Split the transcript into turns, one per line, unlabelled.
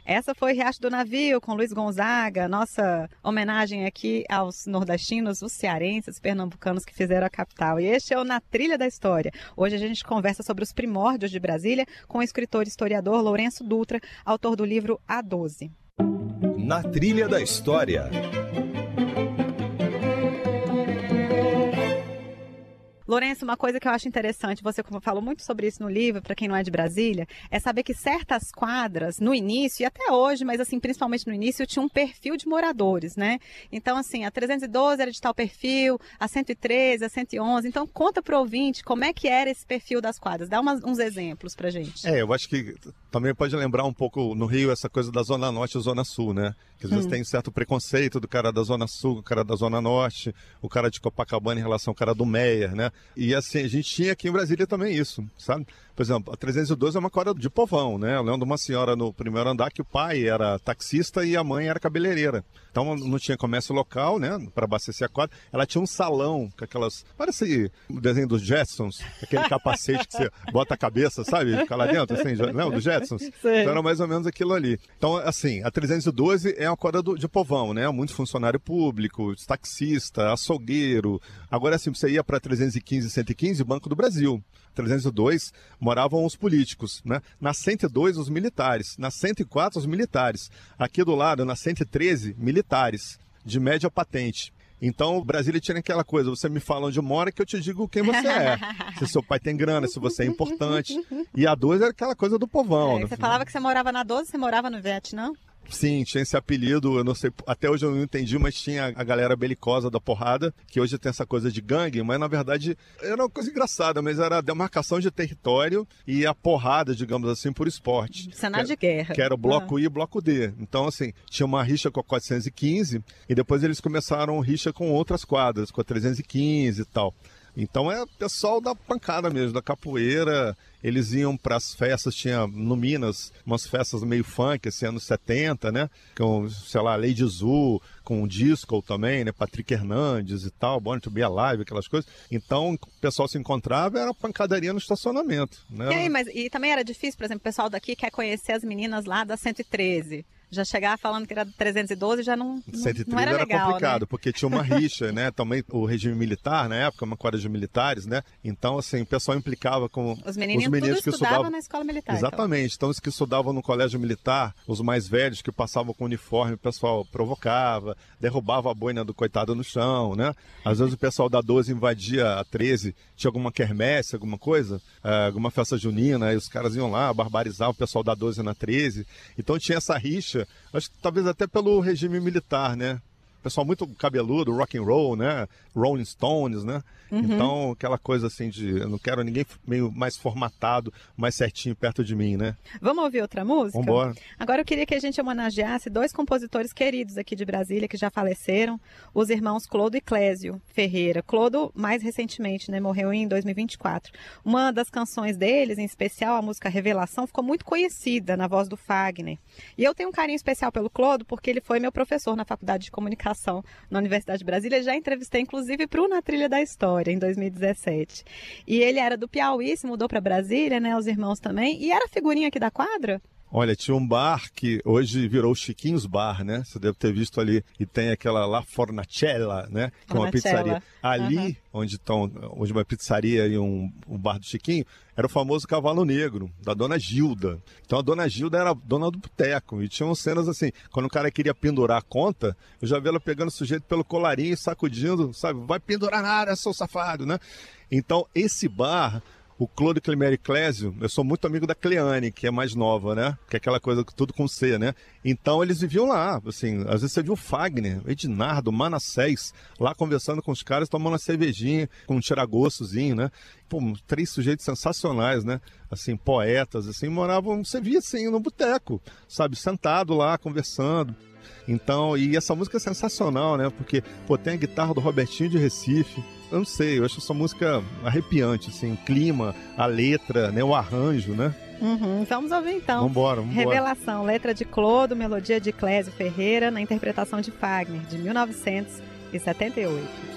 Essa foi Riacho do Navio, com Luiz Gonzaga, nossa homenagem aqui aos nordestinos, os cearenses, os pernambucanos que fizeram a capital. E este é o Na Trilha da História. Hoje a gente conversa sobre os primórdios de Brasília com o escritor e historiador Lourenço Dutra, autor do livro A12.
Na Trilha da História.
Lourenço, uma coisa que eu acho interessante, você falou muito sobre isso no livro, para quem não é de Brasília, é saber que certas quadras, no início, e até hoje, mas assim, principalmente no início, tinha um perfil de moradores, né? Então, assim, a 312 era de tal perfil, a 113, a 111. Então, conta pro ouvinte como é que era esse perfil das quadras. Dá uns exemplos pra gente.
Eu acho que também pode lembrar um pouco no Rio essa coisa da Zona Norte e Zona Sul, né? Que às vezes tem um certo preconceito do cara da Zona Sul, o cara da Zona Norte, o cara de Copacabana em relação ao cara do Meier, né? E assim, a gente tinha aqui em Brasília também isso, sabe? Por exemplo, a 312 é uma quadra de povão, né? Eu lembro de uma senhora no primeiro andar que o pai era taxista e a mãe era cabeleireira. Então não tinha comércio local, né? Para abastecer a quadra. Ela tinha um salão com aquelas... Parece o desenho dos Jetsons, aquele capacete que você bota a cabeça, sabe? Fica lá dentro, assim, não, dos Jetsons. Sim. Então era mais ou menos aquilo ali. Então, assim, a 312 é uma quadra de povão, né? Muito funcionário público, taxista, açougueiro. Agora, assim, você ia para 315 e 115, Banco do Brasil. 302 moravam os políticos, né? Na 102 os militares, na 104 os militares. Aqui do lado, na 113, militares, de média patente. Então, Brasília tinha aquela coisa, você me fala onde mora que eu te digo quem você é. Se seu pai tem grana, se você é importante. E a 12 era aquela coisa do povão.
Você falava que você morava na 12, você morava no Vietnã?
Sim, tinha esse apelido, eu não sei, até hoje eu não entendi, mas tinha a galera belicosa da porrada, que hoje tem essa coisa de gangue, mas na verdade era uma coisa engraçada, mas era a demarcação de território e a porrada, digamos assim, por esporte.
Cenário de guerra.
Que era o bloco I e o bloco D. Então, assim, tinha uma rixa com a 415 e depois eles começaram rixa com outras quadras, com a 315 e tal. Então é o pessoal da pancada mesmo, da capoeira. Eles iam para as festas, tinha no Minas umas festas meio funk, assim, anos 70, né? Com, sei lá, Lady Zu, com o disco também, né? Patrick Hernandes e tal, Born to Be Alive, aquelas coisas. Então o pessoal se encontrava, era pancadaria no estacionamento, né?
E aí, e também era difícil, por exemplo, o pessoal daqui quer conhecer as meninas lá da 113. Já chegava falando que era 312 já não
113
não era legal,
complicado,
né?
Porque tinha uma rixa, né? Também o regime militar, na época, uma quadra de militares, né? Então, assim, o pessoal implicava com
os meninos que estudavam na escola militar.
Exatamente. Então, os que estudavam no colégio militar, os mais velhos que passavam com uniforme, o pessoal provocava, derrubava a boina do coitado no chão, né? Às vezes o pessoal da 12 invadia a 13, tinha alguma quermesse, alguma coisa, alguma festa junina, aí os caras iam lá, barbarizavam o pessoal da 12 na 13. Então tinha essa rixa, acho que talvez até pelo regime militar, né? Pessoal muito cabeludo, rock and roll, né? Rolling Stones, né? Então, aquela coisa assim de eu não quero ninguém meio mais formatado, mais certinho perto de mim, né?
Vamos ouvir outra música?
Vambora.
Agora eu queria que a gente homenageasse dois compositores queridos aqui de Brasília que já faleceram, os irmãos Clodo e Clésio Ferreira. Clodo, mais recentemente, né? Morreu em 2024. Uma das canções deles, em especial a música Revelação, ficou muito conhecida na voz do Fagner. E eu tenho um carinho especial pelo Clodo porque ele foi meu professor na Faculdade de Comunicação na Universidade de Brasília. Já entrevistei, inclusive, para o Na Trilha da História, em 2017. E ele era do Piauí, se mudou para Brasília, né? Os irmãos também. E era figurinha aqui da quadra?
Olha, tinha um bar que hoje virou Chiquinhos Bar, né? Você deve ter visto ali. E tem aquela La Fornacella, né? Que é uma pizzaria. Ali, onde uma pizzaria e um bar do Chiquinho, era o famoso Cavalo Negro, da Dona Gilda. Então a Dona Gilda era dona do boteco. E tinham cenas assim, quando o cara queria pendurar a conta, eu já vi ela pegando o sujeito pelo colarinho e sacudindo, sabe? Vai pendurar nada, seu safado, né? Então esse bar... O Clodo, Clemério e Clésio, eu sou muito amigo da Cleane, que é mais nova, né? Que é aquela coisa tudo com C, né? Então eles viviam lá, assim, às vezes você viu o Fagner, o Ednardo, o Manassés, lá conversando com os caras, tomando uma cervejinha, com um tiragostozinho, né? Pô, 3 sujeitos sensacionais, né? Assim, poetas, assim, moravam, você via assim, no boteco, sabe? Sentado lá, conversando. Então, e essa música é sensacional, né? Porque, pô, tem a guitarra do Robertinho de Recife. Eu não sei, eu acho essa música arrepiante, assim, o clima, a letra, né? O arranjo, né?
Vamos ouvir então.
Vambora.
Revelação, letra de Clodo, melodia de Clésio Ferreira, na interpretação de Fagner, de 1978.